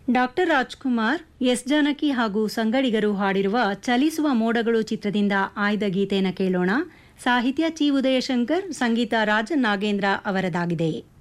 Doctor Rajkumar, S Janaki ಹಾಗೂ ಸಂಗಡಿಗರು ಹಾಡಿರುವ ಚಲಿಸುವ ಮೋಡಗಳು ಚಿತ್ರದಿಂದ ಆಯ್ದ ಗೀತೆಯನ್ನು ಕೇಳೋಣ. ಸಾಹಿತ್ಯ ಚಿ ಉದಯಶಂಕರ್, ಸಂಗೀತ ರಾಜನ್ ನಾಗೇಂದ್ರ ಅವರದಾಗಿದೆ.